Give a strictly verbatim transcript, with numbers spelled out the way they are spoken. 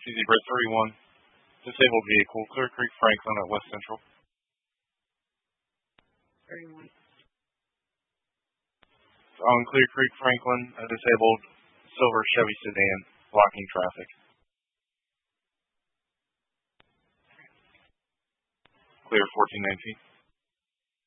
Easy Bird thirty-one. Disabled vehicle, Clear Creek Franklin at West Central. thirty-one. On Clear Creek Franklin, a disabled silver Chevy sedan blocking traffic. Clear fourteen nineteen.